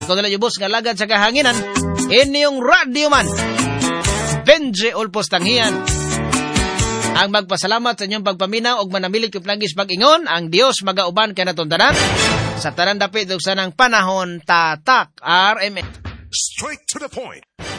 Ikaw nila yubos nga lagad sa kahanginan, inyong radyo man. Benji Ulpos Tanghian. Ang magpasalamat sa inyong pagpaminaw og manamilit ko plangis pag-ingon, ang Dios magauban kay naton tanan. Sa tanan dapit ug sa nang panahon, tatak RMN. Straight to the point.